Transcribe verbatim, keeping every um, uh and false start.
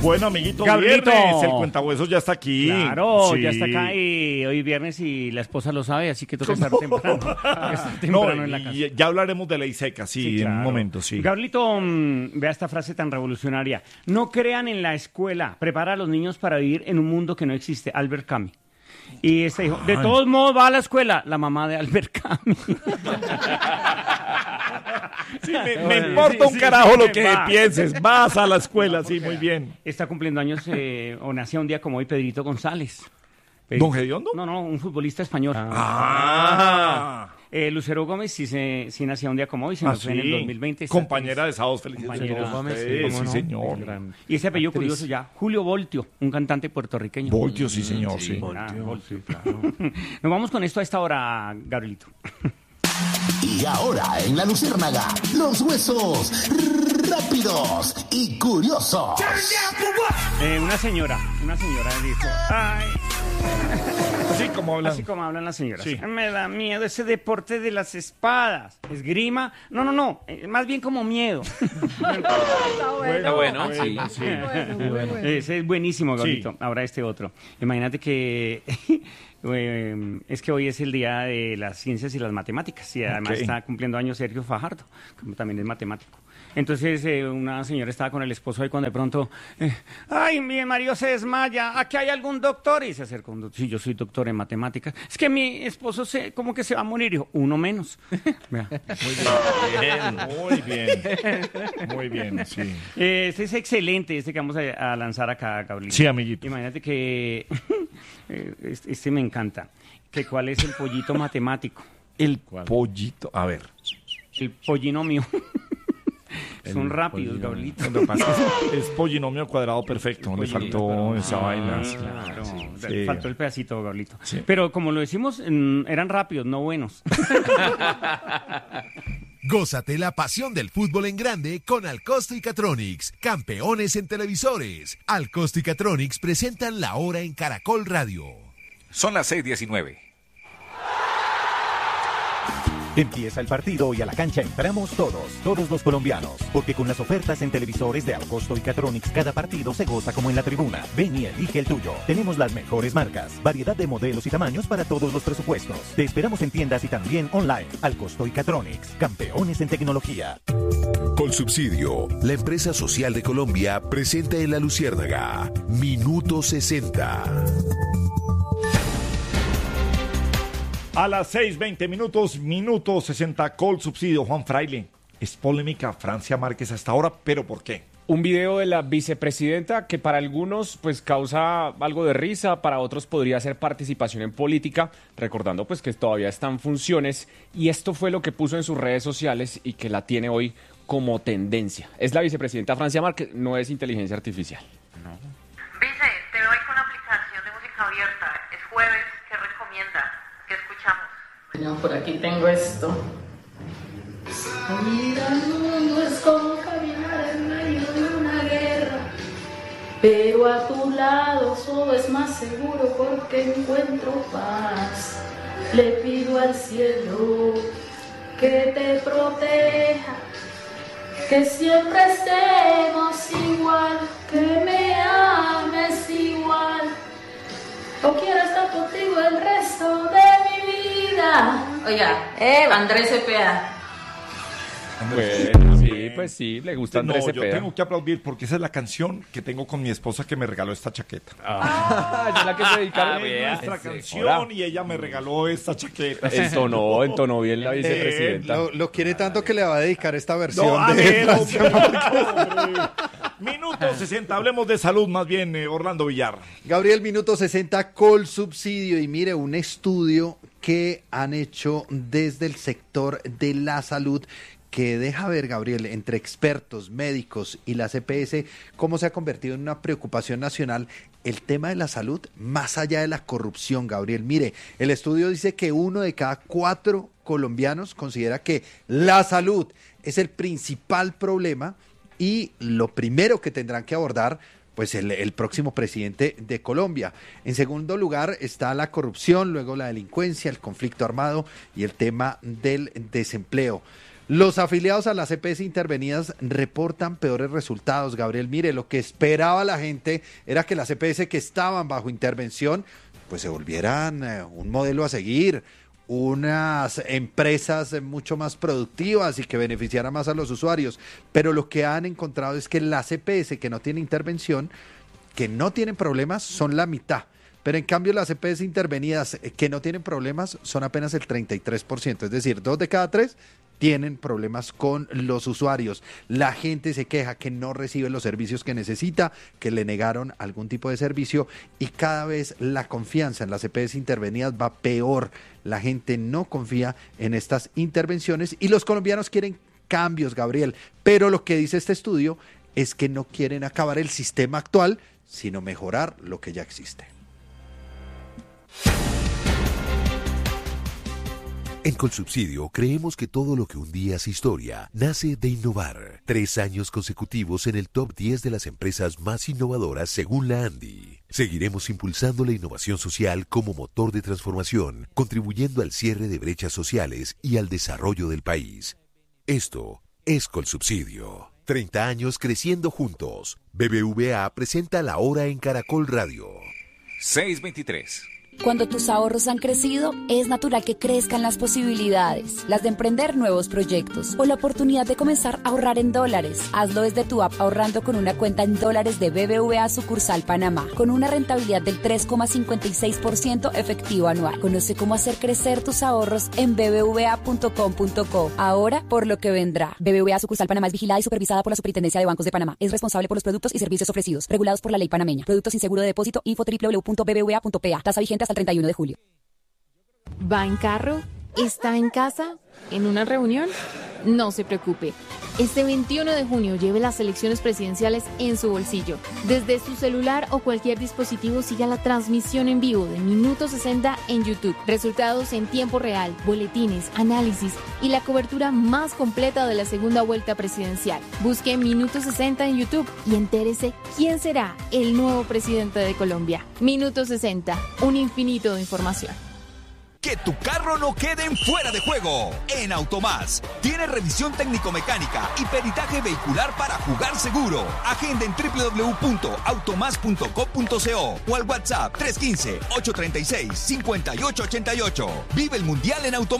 Bueno, amiguito, Gabrielito. viernes, el cuentahuesos ya está aquí. Claro, Sí. ya está acá y hoy viernes y la esposa lo sabe, así que toca estar temprano. Toca estar No, temprano en la casa. y ya hablaremos de ley seca, sí, Sí, en un claro. momento, sí. Gabrielito, mm, vea esta frase tan revolucionaria. No crean en la escuela, prepara a los niños para vivir en un mundo que no existe. Albert Camus. Y este dijo, de Ay. todos modos va a la escuela, la mamá de Albert Camus. Sí, me, me Bueno, importa sí, un sí, carajo sí, lo que va. pienses. Vas a la escuela, sí, muy bien. Está cumpliendo años, eh, o nacía un día como hoy, Pedrito González. ¿Don Gediondo? No, no, un futbolista español. Ah, Eh, Lucero Gómez sí, se, sí nacía un día como hoy, se ah, nos fue en el sí. dos mil veinte. esta Compañera de actriz. Sábados Felices. Compañera de Gómez, ustedes, sí, sí, cómo no. señor. Gran- Y ese apellido Actriz. curioso ya, Julio Voltio, un cantante puertorriqueño. Voltio, sí, señor, sí. Ah, Voltio, claro. Nos vamos con esto a esta hora, Gabrielito. Y ahora en La Luciérnaga, los huesos rápidos y curiosos. Eh, una señora, una señora dijo, ay, Así como hablan. así como hablan las señoras, Sí. me da miedo ese deporte de las espadas, esgrima, no, no, no, eh, más bien como miedo. Está bueno, sí. sí. Ese es buenísimo, Gabrielito. Sí. Ahora este otro. Imagínate que eh, es que hoy es el día de las ciencias y las matemáticas y además Ok. está cumpliendo años Sergio Fajardo, como también es matemático. Entonces eh, una señora estaba con el esposo y cuando de pronto, eh, ay, mi marido se desmaya, ¿aquí hay algún doctor? Y se acercó un doctor, sí, yo soy doctor en matemáticas. Es que mi esposo se, como que se va a morir. Y dijo, uno menos. Vea. Muy bien. Muy bien, sí. Eh, Este es excelente, este que vamos a, a lanzar acá, Gabriel. Sí, amiguito. Imagínate que eh, este, este me encanta. Que cuál es el pollito matemático. El pollito. A ver. El pollinomio. Son rápidos, Gabrielito. Lo que pasa es, es pollinomio cuadrado perfecto. Le faltó esa vaina. sí. Claro, Sí. faltó el pedacito, Gabrielito. Sí. Pero como lo decimos, mm, eran rápidos, no buenos. Gózate la pasión del fútbol en grande con Alcosto y Catronics, campeones en televisores. Alcosto y Catronics presentan La Hora en Caracol Radio. Son las seis diecinueve. Empieza el partido y a la cancha entramos todos, todos los colombianos, porque con las ofertas en televisores de Alcosto y Catronics cada partido se goza como en la tribuna. Ven y elige el tuyo. Tenemos las mejores marcas, variedad de modelos y tamaños para todos los presupuestos. Te esperamos en tiendas y también online. Alcosto y Catronics, campeones en tecnología. Colsubsidio, la empresa social de Colombia, presenta en La Luciérnaga Minuto sesenta. A las seis, veinte minutos, minuto sesenta, Col Subsidio. Juan Fraile, es polémica Francia Márquez hasta ahora, ¿pero por qué? Un video de la vicepresidenta que para algunos pues causa algo de risa, para otros podría ser participación en política, recordando pues que todavía está en funciones, y esto fue lo que puso en sus redes sociales y que la tiene hoy como tendencia. Es la vicepresidenta Francia Márquez, no es inteligencia artificial. Vice, te doy con aplicación de música abierta. Es jueves, ¿qué recomienda? ¿Qué escuchamos? Bueno, por aquí tengo esto. Salir al mundo es como caminar en medio de una guerra, pero a tu lado todo es más seguro porque encuentro paz. Le pido al cielo que te proteja, que siempre estemos igual, que me ames igual. O quiero estar contigo el resto de mi vida. Oiga, eh, Andrés Cepeda. Bueno, sí, pues sí, le gusta No, Andrés yo Cepeda. tengo que aplaudir porque esa es la canción que tengo con mi esposa que me regaló esta chaqueta. Ah, ¿es la que se dedicaron? Es nuestra canción y ella me regaló esta chaqueta. Entonó, entonó bien la vicepresidenta. Lo, lo quiere tanto que le va a dedicar esta versión No, a de ver, Francia. hombre, hombre. Minuto sesenta, hablemos de salud más bien, eh, Orlando Villar. Gabriel, minuto sesenta, Col Subsidio. Y mire, un estudio que han hecho desde el sector de la salud que deja ver, Gabriel, entre expertos, médicos y la C P S, cómo se ha convertido en una preocupación nacional el tema de la salud, más allá de la corrupción, Gabriel. Mire, el estudio dice que uno de cada cuatro colombianos considera que la salud es el principal problema y lo primero que tendrán que abordar pues el, el próximo presidente de Colombia. En segundo lugar está la corrupción, luego la delincuencia, el conflicto armado y el tema del desempleo. Los afiliados a las E P S intervenidas reportan peores resultados, Gabriel. Mire, lo que esperaba la gente era que las E P S que estaban bajo intervención pues se volvieran eh, un modelo a seguir, unas empresas mucho más productivas y que beneficiaran más a los usuarios. Pero lo que han encontrado es que las E P S que no tienen intervención, que no tienen problemas, son la mitad. Pero en cambio las E P S intervenidas que no tienen problemas son apenas el treinta y tres por ciento. Es decir, dos de cada tres tienen problemas con los usuarios. La gente se queja que no recibe los servicios que necesita, que le negaron algún tipo de servicio y cada vez la confianza en las E P S intervenidas va peor. La gente no confía en estas intervenciones y los colombianos quieren cambios, Gabriel. Pero lo que dice este estudio es que no quieren acabar el sistema actual, sino mejorar lo que ya existe. En Colsubsidio creemos que todo lo que un día es historia nace de innovar. Tres años consecutivos en el top diez de las empresas más innovadoras según la ANDI. Seguiremos impulsando la innovación social como motor de transformación, contribuyendo al cierre de brechas sociales y al desarrollo del país. Esto es Colsubsidio. treinta años creciendo juntos. B B V A presenta La Hora en Caracol Radio. seis veintitrés. Cuando tus ahorros han crecido, es natural que crezcan las posibilidades, las de emprender nuevos proyectos o la oportunidad de comenzar a ahorrar en dólares. Hazlo desde tu app ahorrando con una cuenta en dólares de B B V A sucursal Panamá, con una rentabilidad del tres coma cincuenta y seis por ciento efectivo anual. Conoce cómo hacer crecer tus ahorros en b b v a punto com punto co. Ahora por lo que vendrá. B B V A sucursal Panamá es vigilada y supervisada por la Superintendencia de Bancos de Panamá. Es responsable por los productos y servicios ofrecidos, regulados por la ley panameña. Productos sin seguro de depósito. Info doble u doble u doble u punto b b v a punto p a. Tasa vigente hasta el treinta y uno de julio. ¿Va en carro? ¿Está en casa? ¿En una reunión? No se preocupe. Este veintiuno de junio lleve las elecciones presidenciales en su bolsillo. Desde su celular o cualquier dispositivo siga la transmisión en vivo de Minuto sesenta en YouTube. Resultados en tiempo real, boletines, análisis y la cobertura más completa de la segunda vuelta presidencial. Busque Minuto sesenta en YouTube y entérese quién será el nuevo presidente de Colombia. Minuto sesenta, un infinito de información. Que tu carro no quede en fuera de juego. En Automás tiene revisión técnico-mecánica y peritaje vehicular para jugar seguro. Agenda en doble u doble u doble u punto automás punto co punto co o al WhatsApp tres uno cinco, ocho tres seis, cinco ocho ocho ocho. Vive el Mundial en Automás.